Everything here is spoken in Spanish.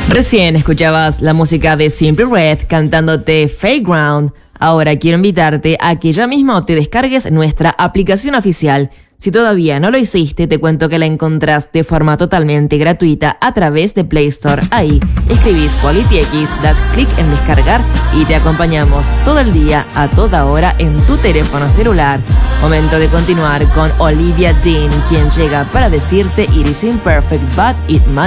Recién escuchabas la música de Simply Red cantándote Fairground. Ahora quiero invitarte a que ya mismo te descargues nuestra aplicación oficial. Si todavía no lo hiciste, te cuento que la encontrás de forma totalmente gratuita a través de Play Store. Ahí escribís Quality X, das clic en descargar y te acompañamos todo el día, a toda hora, en tu teléfono celular. Momento de continuar con Olivia Dean, quien llega para decirte It is imperfect, but it might